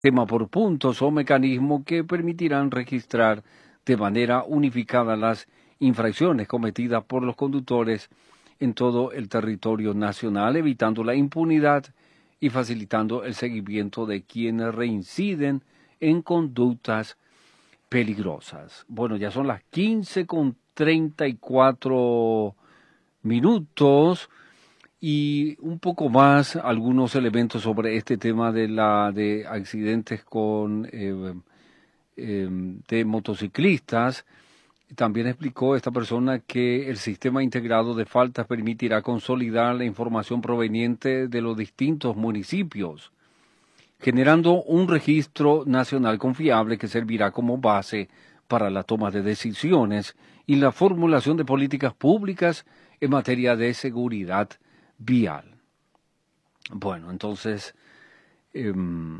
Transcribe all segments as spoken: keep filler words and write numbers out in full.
tema por puntos o mecanismo que permitirán registrar de manera unificada las infracciones cometidas por los conductores en todo el territorio nacional, evitando la impunidad y facilitando el seguimiento de quienes reinciden en conductas peligrosas. Bueno, ya son las quince con treinta y cuatro minutos y un poco más algunos elementos sobre este tema de la de accidentes con eh, eh, de motociclistas. También explicó esta persona que el sistema integrado de faltas permitirá consolidar la información proveniente de los distintos municipios, generando un registro nacional confiable que servirá como base para la toma de decisiones y la formulación de políticas públicas en materia de seguridad vial. Bueno, entonces eh,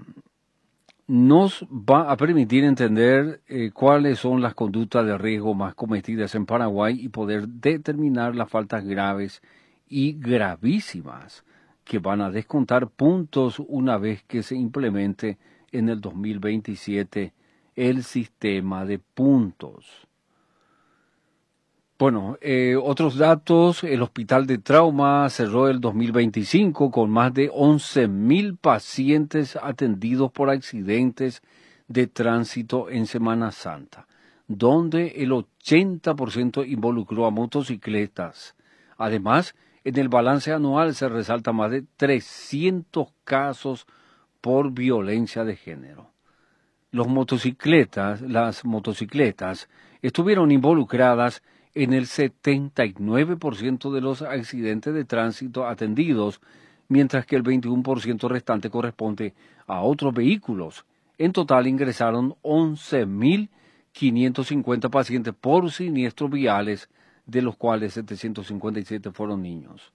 nos va a permitir entender eh, cuáles son las conductas de riesgo más cometidas en Paraguay y poder determinar las faltas graves y gravísimas que van a descontar puntos una vez que se implemente en el dos mil veintisiete el sistema de puntos. Bueno, eh, otros datos: el Hospital de Trauma cerró el dos mil veinticinco con más de once mil pacientes atendidos por accidentes de tránsito en Semana Santa, donde el ochenta por ciento involucró a motocicletas. Además, en el balance anual se resalta más de trescientos casos por violencia de género. Los motocicletas, las motocicletas estuvieron involucradas en el setenta y nueve por ciento de los accidentes de tránsito atendidos, mientras que el veintiuno por ciento restante corresponde a otros vehículos. En total ingresaron once mil quinientos cincuenta pacientes por siniestros viales, de los cuales setecientos cincuenta y siete fueron niños.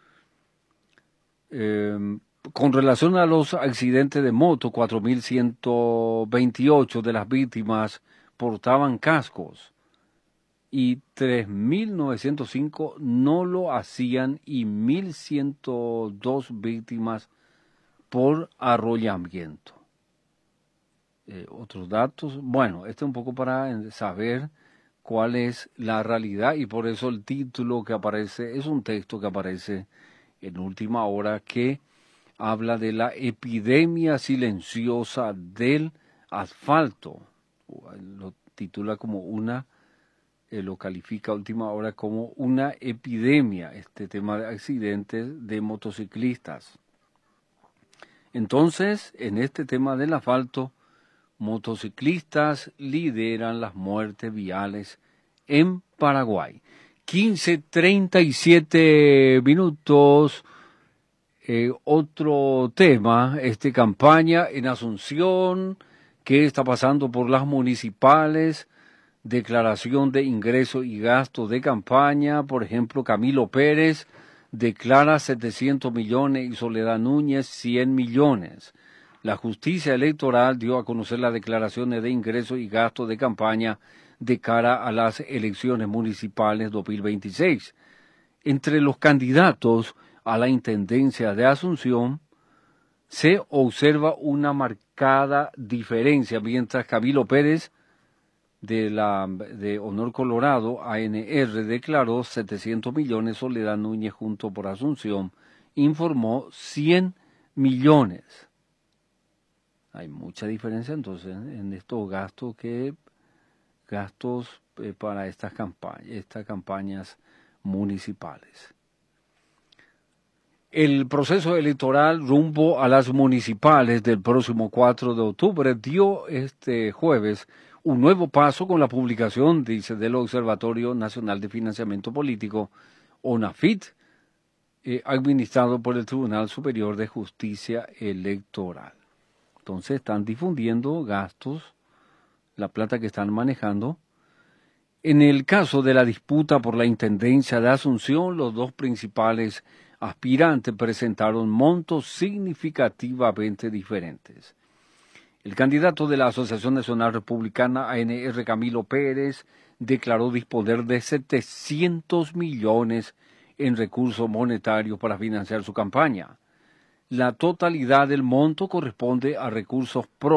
Eh, con relación a los accidentes de moto, cuatro mil ciento veintiocho de las víctimas portaban cascos y tres mil novecientos cinco no lo hacían y mil ciento dos víctimas por arrollamiento. Eh, otros datos, bueno, este es un poco para saber cuál es la realidad y por eso el título que aparece es un texto que aparece en Última Hora que habla de la epidemia silenciosa del asfalto. Lo titula como una Eh, lo califica a Última Hora como una epidemia, este tema de accidentes de motociclistas. Entonces, en este tema del asfalto, motociclistas lideran las muertes viales en Paraguay. quince treinta y siete minutos. Eh, otro tema, este campaña en Asunción, ¿qué está pasando por las municipales? Declaración de ingreso y gasto de campaña. Por ejemplo, Camilo Pérez declara setecientos millones y Soledad Núñez cien millones. La justicia electoral dio a conocer las declaraciones de ingreso y gasto de campaña de cara a las elecciones municipales dos mil veintiséis. Entre los candidatos a la intendencia de Asunción se observa una marcada diferencia, mientras Camilo Pérez de la de Honor Colorado, A N R, declaró setecientos millones, Soledad Núñez junto por Asunción informó cien millones. Hay mucha diferencia entonces en estos gastos que gastos eh, para estas campañas, estas campañas municipales. El proceso electoral rumbo a las municipales del próximo cuatro de octubre dio este jueves un nuevo paso con la publicación, dice, del Observatorio Nacional de Financiamiento Político, ONAFIT, eh, administrado por el Tribunal Superior de Justicia Electoral. Entonces están difundiendo gastos, la plata que están manejando. En el caso de la disputa por la Intendencia de Asunción, los dos principales aspirantes presentaron montos significativamente diferentes. El candidato de la Asociación Nacional Republicana, A N R, Camilo Pérez, declaró disponer de setecientos millones en recursos monetarios para financiar su campaña. La totalidad del monto corresponde a recursos propios